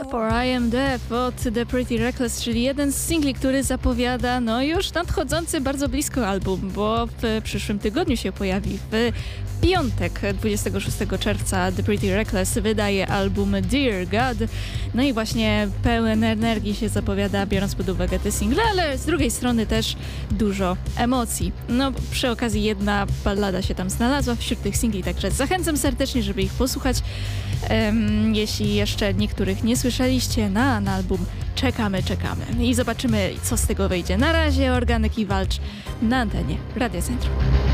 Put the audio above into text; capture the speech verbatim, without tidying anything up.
For I Am Deaf od The Pretty Reckless, czyli jeden z singli, który zapowiada no już nadchodzący bardzo blisko album, bo w przyszłym tygodniu się pojawi. W piątek, dwudziestego szóstego czerwca, The Pretty Reckless wydaje album Dear God. No i właśnie pełen energii się zapowiada, biorąc pod uwagę te single, ale z drugiej strony też dużo emocji. No przy okazji jedna ballada się tam znalazła wśród tych singli, także zachęcam serdecznie, żeby ich posłuchać. Um, jeśli jeszcze niektórych nie słyszeliście, na, na album czekamy, czekamy i zobaczymy, co z tego wyjdzie. Na razie Organek i Walcz na antenie Radia Centrum.